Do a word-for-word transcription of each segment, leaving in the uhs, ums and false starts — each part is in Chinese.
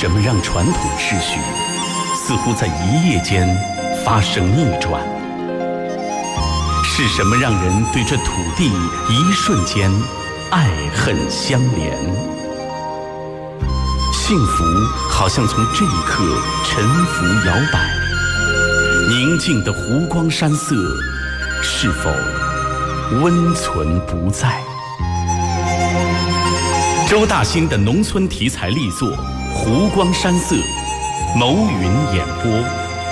什么让传统秩序似乎在一夜间发生逆转？是什么让人对这土地一瞬间爱恨相连？幸福好像从这一刻沉浮摇摆，宁静的湖光山色是否温存不在？周大新的农村题材力作《湖光山色》，牟云演播。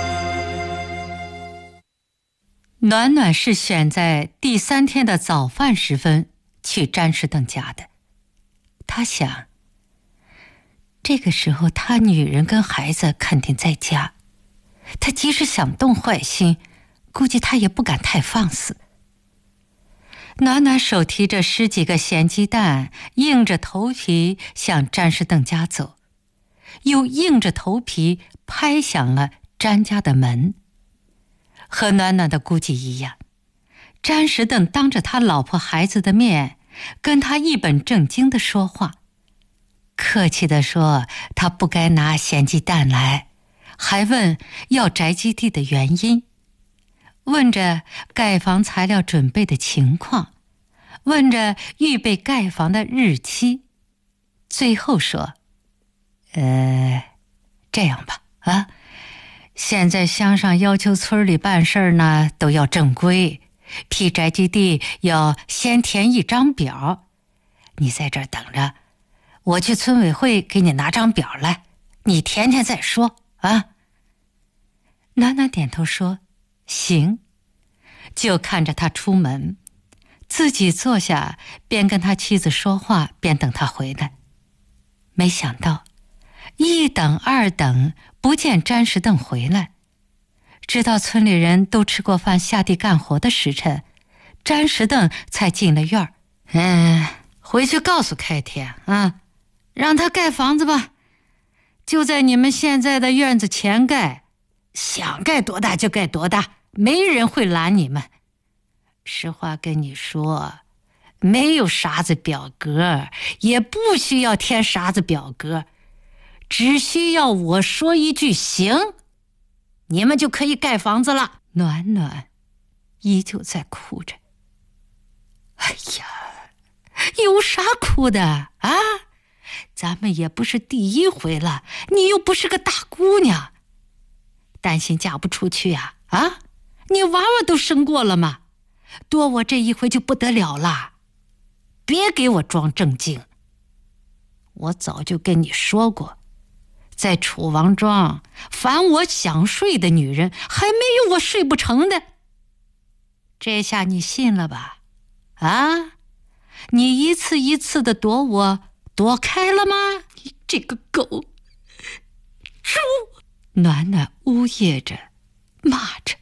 暖暖是选在第三天的早饭时分去詹士邓家的。他想，这个时候他女人跟孩子肯定在家，他即使想动坏心，估计他也不敢太放肆。暖暖手提着十几个咸鸡蛋，硬着头皮向詹士邓家走，又硬着头皮拍响了詹家的门。和暖暖的估计一样，詹士邓当着他老婆孩子的面跟他一本正经地说话，客气地说他不该拿咸鸡蛋来，还问要宅基地的原因，问着盖房材料准备的情况，问着预备盖房的日期，最后说呃，这样吧啊，现在乡上要求村里办事儿呢都要正规，批宅基地要先填一张表，你在这儿等着，我去村委会给你拿张表来，你填填再说啊。暖暖点头说行，就看着他出门，自己坐下，边跟他妻子说话边等他回来。没想到一等二等不见詹士邓回来，直到村里人都吃过饭下地干活的时辰，詹士邓才进了院儿。嗯，回去告诉开天啊，让他盖房子吧，就在你们现在的院子前盖，想盖多大就盖多大，没人会拦你们。实话跟你说，没有啥子表格，也不需要填啥子表格，只需要我说一句行，你们就可以盖房子了。暖暖依旧在哭着。哎呀，有啥哭的啊？咱们也不是第一回了，你又不是个大姑娘，担心嫁不出去呀？啊，你娃娃都生过了吗？多我这一回就不得了了，别给我装正经。我早就跟你说过，在楚王庄，凡我想睡的女人，还没有我睡不成的。这下你信了吧？啊，你一次一次的躲我，躲开了吗？你这个狗猪！暖暖呜咽着，骂着。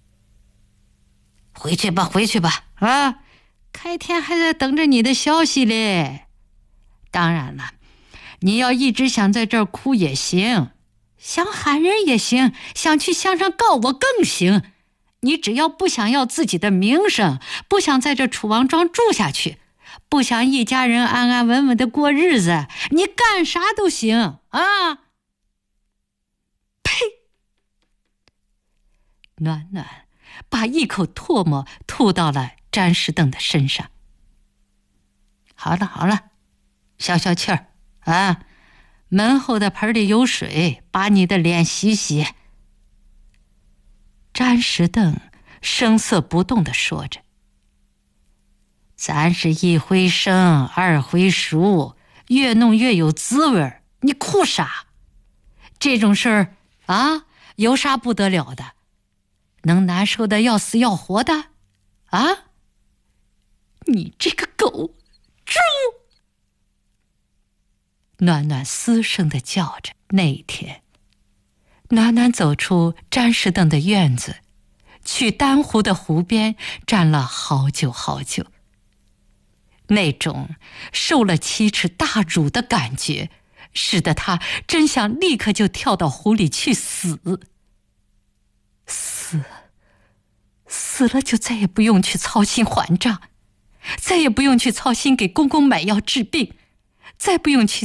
回去吧，回去吧，啊，开天还在等着你的消息嘞。当然了，你要一直想在这儿哭也行，想喊人也行，想去乡上告我更行。你只要不想要自己的名声，不想在这楚王庄住下去，不想一家人安安稳稳的过日子，你干啥都行啊！呸！暖暖把一口唾沫吐到了詹士邓的身上。好了好了，消消气儿啊，门后的盆里有水，把你的脸洗洗。詹士邓声色不动地说着，咱是一回生二回熟，越弄越有滋味，你哭啥？这种事儿啊，有啥不得了的？能难受的要死要活的啊？你这个狗猪！暖暖嘶声地叫着。那一天，暖暖走出詹士邓的院子，去丹湖的湖边站了好久好久。那种受了奇耻大辱的感觉，使得他真想立刻就跳到湖里去死。死，死了就再也不用去操心还账，再也不用去操心给公公买药治病，再不用去